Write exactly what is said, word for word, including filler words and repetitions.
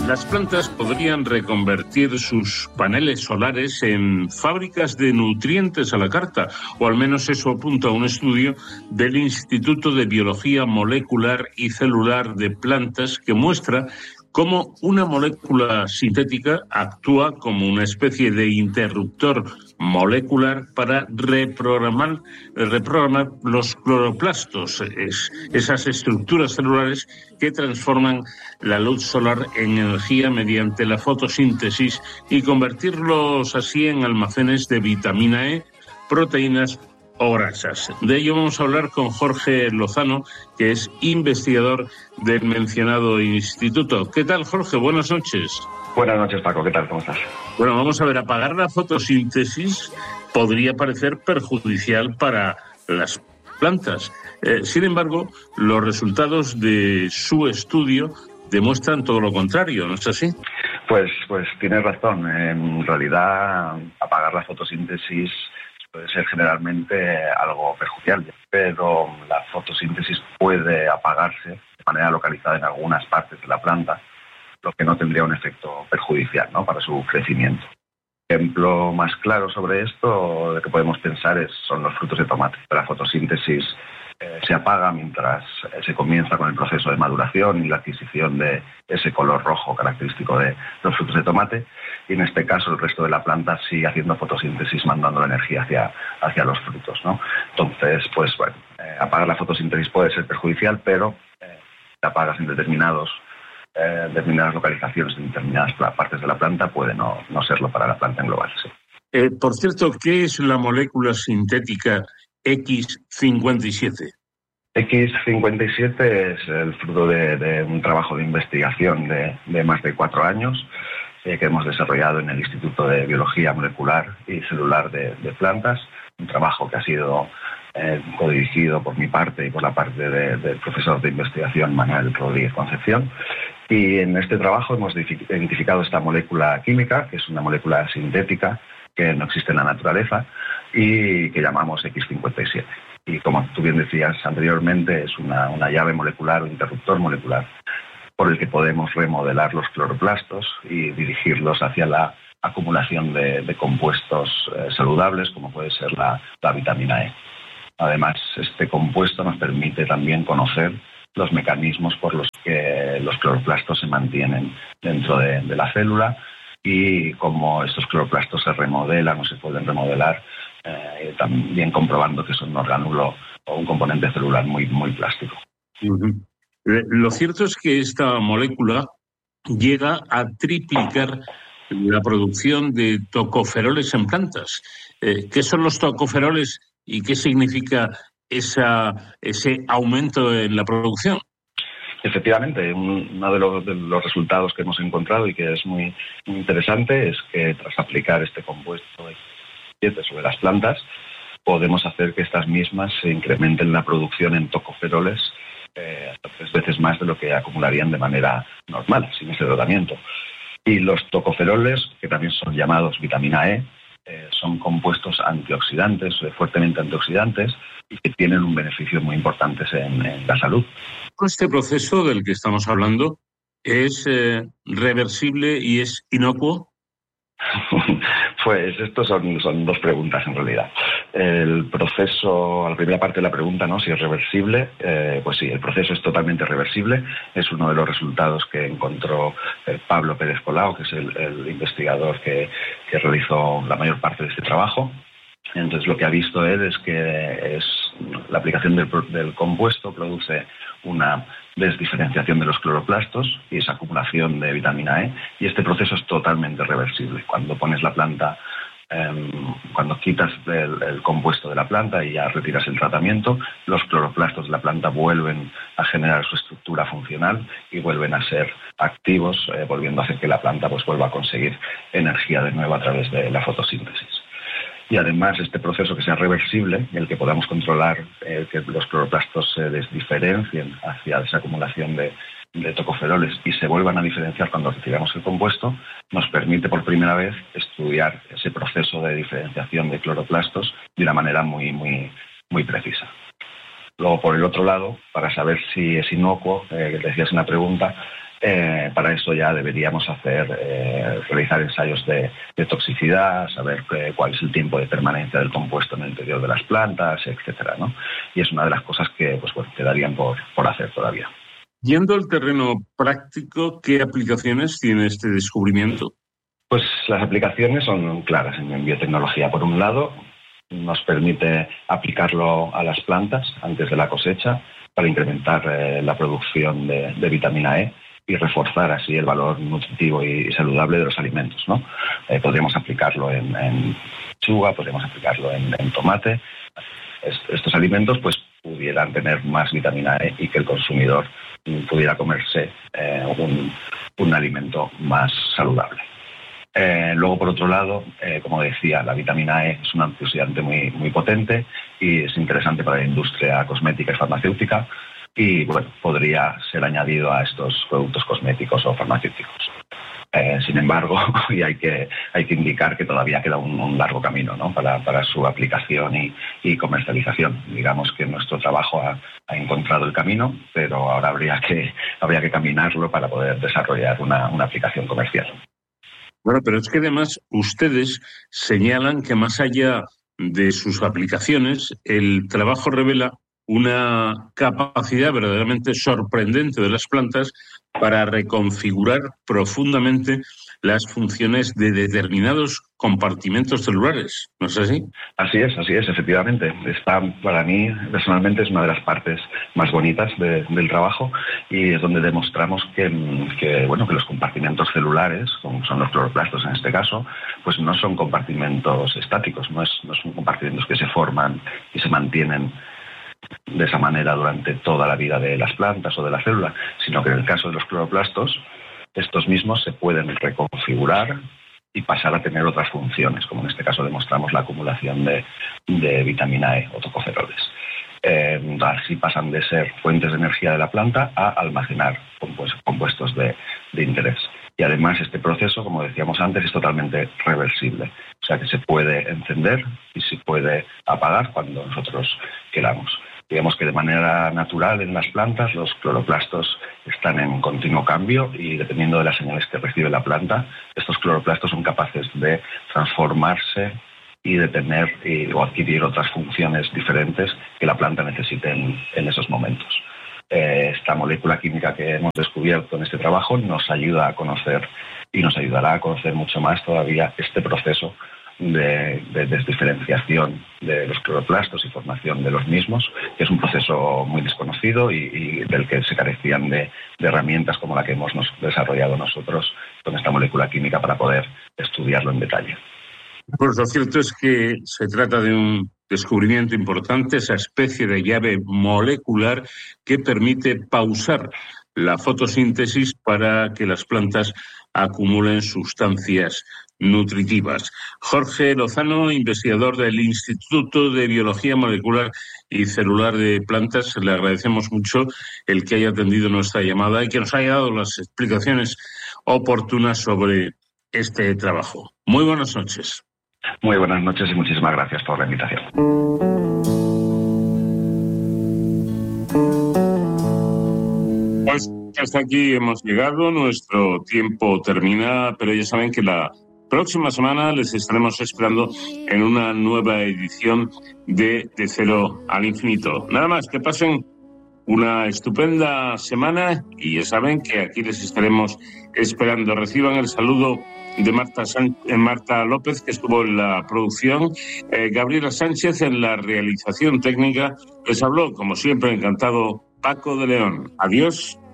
Las plantas podrían reconvertir sus paneles solares en fábricas de nutrientes a la carta, o al menos eso apunta un estudio del Instituto de Biología Molecular y Celular de Plantas que muestra cómo una molécula sintética actúa como una especie de interruptor molecular para reprogramar, reprogramar los cloroplastos, es, esas estructuras celulares que transforman la luz solar en energía mediante la fotosíntesis y convertirlos así en almacenes de vitamina E, proteínas o grasas. De ello vamos a hablar con Jorge Lozano, que es investigador del mencionado instituto. ¿Qué tal, Jorge? Buenas noches. Buenas noches, Paco. ¿Qué tal? ¿Cómo estás? Bueno, vamos a ver, apagar la fotosíntesis podría parecer perjudicial para las plantas. Eh, sin embargo, los resultados de su estudio demuestran todo lo contrario, ¿no es así? Pues, pues tienes razón. En realidad, apagar la fotosíntesis puede ser generalmente algo perjudicial, pero la fotosíntesis puede apagarse de manera localizada en algunas partes de la planta, lo que no tendría un efecto perjudicial, ¿no?, para su crecimiento. El ejemplo más claro sobre esto de que podemos pensar es, son los frutos de tomate. La fotosíntesis eh, se apaga mientras eh, se comienza con el proceso de maduración y la adquisición de ese color rojo característico de los frutos de tomate, y en este caso el resto de la planta sigue haciendo fotosíntesis, mandando la energía hacia, hacia los frutos, ¿no? Entonces, pues bueno, eh, apagar la fotosíntesis puede ser perjudicial, pero eh, si apagas en determinados Eh, determinadas localizaciones en determinadas partes de la planta puede no, no serlo para la planta en global. Sí. Eh, por cierto, ¿qué es la molécula sintética equis cincuenta y siete? equis cincuenta y siete es el fruto de, de un trabajo de investigación de, de más de cuatro años eh, que hemos desarrollado en el Instituto de Biología Molecular y Celular de, de Plantas, un trabajo que ha sido eh, codirigido por mi parte y por la parte de, del profesor de investigación Manuel Rodríguez Concepción. Y en este trabajo hemos identificado esta molécula química, que es una molécula sintética que no existe en la naturaleza y que llamamos equis cincuenta y siete. Y como tú bien decías anteriormente, es una, una llave molecular o interruptor molecular por el que podemos remodelar los cloroplastos y dirigirlos hacia la acumulación de, de compuestos eh, saludables, como puede ser la, la vitamina E. Además, este compuesto nos permite también conocer los mecanismos por los que los cloroplastos se mantienen dentro de, de la célula y cómo estos cloroplastos se remodelan o se pueden remodelar, eh, también comprobando que son un orgánulo o un componente celular muy, muy plástico. Uh-huh. Lo cierto es que esta molécula llega a triplicar la producción de tocoferoles en plantas. Eh, ¿Qué son los tocoferoles y qué significa esa, ese aumento en la producción? Efectivamente, uno de los, de los resultados que hemos encontrado y que es muy, muy interesante es que tras aplicar este compuesto sobre las plantas podemos hacer que estas mismas se incrementen la producción en tocoferoles eh, hasta tres veces más de lo que acumularían de manera normal, sin ese tratamiento. Y los tocoferoles, que también son llamados vitamina E, eh, son compuestos antioxidantes, eh, fuertemente antioxidantes, y que tienen un beneficio muy importante en, en la salud. Este proceso del que estamos hablando es eh, reversible y es inocuo. Pues estos son, son dos preguntas en realidad. El proceso, la primera parte de la pregunta, ¿no?, si es reversible, eh, pues sí, el proceso es totalmente reversible. Es uno de los resultados que encontró eh, Pablo Pérez Colau, que es el, el investigador que, que realizó la mayor parte de este trabajo. Entonces lo que ha visto él es que es la aplicación del, del compuesto produce una desdiferenciación de los cloroplastos y esa acumulación de vitamina E, y este proceso es totalmente reversible. Cuando pones la planta, eh, cuando quitas el, el compuesto de la planta y ya retiras el tratamiento, los cloroplastos de la planta vuelven a generar su estructura funcional y vuelven a ser activos, eh, volviendo a hacer que la planta pues vuelva a conseguir energía de nuevo a través de la fotosíntesis. Y además este proceso que sea reversible, el que podamos controlar eh, que los cloroplastos se desdiferencien hacia esa acumulación de, de tocoferoles y se vuelvan a diferenciar cuando retiramos el compuesto, nos permite por primera vez estudiar ese proceso de diferenciación de cloroplastos de una manera muy, muy, muy precisa. Luego, por el otro lado, para saber si es inocuo, eh, que decías en la pregunta, Eh, para eso ya deberíamos hacer, eh, realizar ensayos de, de toxicidad, saber eh, cuál es el tiempo de permanencia del compuesto en el interior de las plantas, etcétera, ¿no? Y es una de las cosas que, pues bueno, quedarían por, por hacer todavía. Yendo al terreno práctico, ¿qué aplicaciones tiene este descubrimiento? Pues las aplicaciones son claras en biotecnología. Por un lado, nos permite aplicarlo a las plantas antes de la cosecha para incrementar eh, la producción de, de vitamina E y reforzar así el valor nutritivo y saludable de los alimentos, ¿no? Eh, podríamos aplicarlo en, en lechuga, podríamos aplicarlo en, en tomate. Est- estos alimentos pues pudieran tener más vitamina E y que el consumidor pudiera comerse eh, un, un alimento más saludable. Eh, luego, por otro lado, eh, como decía, la vitamina E es un antioxidante muy, muy potente y es interesante para la industria cosmética y farmacéutica y, bueno, podría ser añadido a estos productos cosméticos o farmacéuticos. Eh, sin embargo, y hay que, hay que indicar que todavía queda un, un largo camino, ¿no? para, para su aplicación y, y comercialización. Digamos que nuestro trabajo ha, ha encontrado el camino, pero ahora habría que, habría que caminarlo para poder desarrollar una, una aplicación comercial. Bueno, pero es que además ustedes señalan que más allá de sus aplicaciones, el trabajo revela una capacidad verdaderamente sorprendente de las plantas para reconfigurar profundamente las funciones de determinados compartimentos celulares, ¿no es así? Así es, así es, efectivamente. Está, para mí, personalmente, es una de las partes más bonitas de, del trabajo y es donde demostramos que, que, bueno, que los compartimentos celulares, como son los cloroplastos en este caso, pues no son compartimentos estáticos, no, es, no son compartimentos que se forman y se mantienen de esa manera durante toda la vida de las plantas o de la célula, sino que en el caso de los cloroplastos, estos mismos se pueden reconfigurar y pasar a tener otras funciones, como en este caso demostramos la acumulación de, de vitamina E o tocoferoles. Eh, así pasan de ser fuentes de energía de la planta a almacenar compuestos de, de interés. Y además este proceso, como decíamos antes, es totalmente reversible. O sea que se puede encender y se puede apagar cuando nosotros queramos. Digamos que de manera natural en las plantas los cloroplastos están en continuo cambio y dependiendo de las señales que recibe la planta, estos cloroplastos son capaces de transformarse y de tener y, o adquirir otras funciones diferentes que la planta necesite en, en esos momentos. Eh, esta molécula química que hemos descubierto en este trabajo nos ayuda a conocer y nos ayudará a conocer mucho más todavía este proceso de, de desdiferenciación de los cloroplastos y formación de los mismos, que es un proceso muy desconocido y, y del que se carecían de, de herramientas como la que hemos nos desarrollado nosotros con esta molécula química para poder estudiarlo en detalle. Pues lo cierto es que se trata de un descubrimiento importante, esa especie de llave molecular que permite pausar la fotosíntesis para que las plantas acumulen sustancias nutritivas. Jorge Lozano, investigador del Instituto de Biología Molecular y Celular de Plantas, le agradecemos mucho el que haya atendido nuestra llamada y que nos haya dado las explicaciones oportunas sobre este trabajo. Muy buenas noches. Muy buenas noches y muchísimas gracias por la invitación. Pues hasta aquí hemos llegado, nuestro tiempo termina, pero ya saben que la próxima semana les estaremos esperando en una nueva edición de De Cero al Infinito. Nada más, que pasen una estupenda semana y ya saben que aquí les estaremos esperando. Reciban el saludo de Marta, San- Marta López, que estuvo en la producción, eh, Gabriela Sánchez en la realización técnica. Les habló, como siempre, encantado, Paco de León. Adiós.